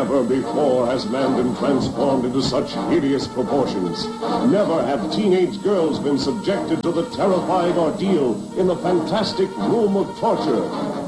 Never before has man been transformed into such hideous proportions. Never have teenage girls been subjected to the terrifying ordeal in the fantastic room of torture.